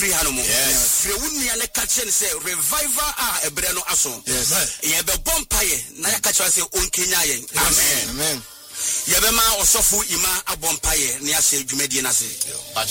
free hanomo free wunni ane kache say revival ebre no aso ye be bompaye na ya kache say onkenya yen amen ye be ma osofu ima abompaye ne ase dwumadi na se